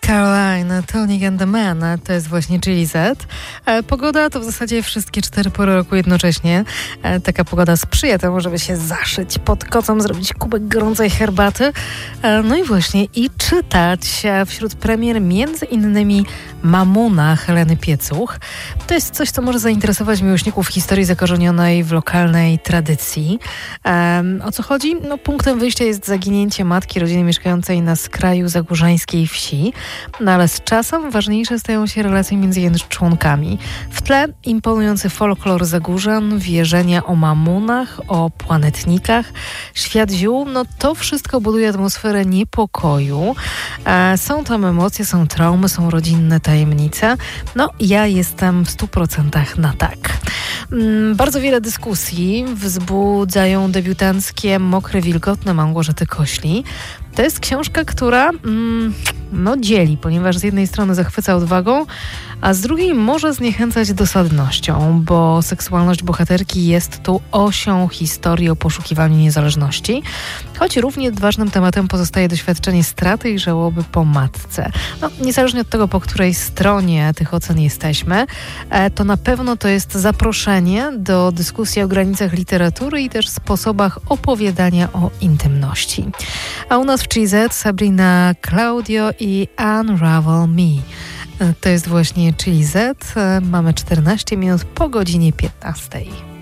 Caroline, Tonic and the Man, to jest właśnie Chili Z. Pogoda to w zasadzie wszystkie 4 pory roku jednocześnie. Taka pogoda sprzyja temu, żeby się zaszyć pod kocą, zrobić kubek gorącej herbaty. No i właśnie i czytać wśród premier między innymi Mamuna Heleny Piecuch. To jest coś, co może zainteresować miłośników historii zakorzenionej w lokalnej tradycji. O co chodzi? No, punktem wyjścia jest zaginięcie matki rodziny mieszkającej na skraju zagórzańskiej wsi. No ale z czasem ważniejsze stają się relacje między jej członkami. W tle imponujący folklor Zagórzan, wierzenia o mamunach, o planetnikach, świat ziół, no to wszystko buduje atmosferę niepokoju. Są tam emocje, są traumy, są rodzinne tajemnice. No ja jestem w 100% na tak. Bardzo wiele dyskusji wzbudzają debiutanckie Mokre Wilgotne Małgorzaty Kośli. To jest książka, która dzieli, ponieważ z jednej strony zachwyca odwagą, a z drugiej może zniechęcać dosadnością, bo seksualność bohaterki jest tu osią historii o poszukiwaniu niezależności, choć równie ważnym tematem pozostaje doświadczenie straty i żałoby po matce. No, niezależnie od tego, po której stronie tych ocen jesteśmy, to na pewno to jest zaproszenie do dyskusji o granicach literatury i też sposobach opowiadania o intymności. A u nas w Chili Z Sabrina Claudio i Unravel Me. To jest właśnie Chili Z. Mamy 14 minut po godzinie 15.